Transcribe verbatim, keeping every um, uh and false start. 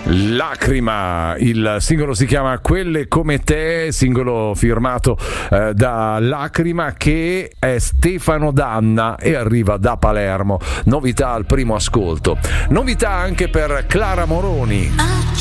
Lacrima, il singolo si chiama Quelle come te, singolo firmato eh, da Lacrima, che è Stefano Danna e arriva da Palermo. Novità al primo ascolto, novità anche per Clara Moroni.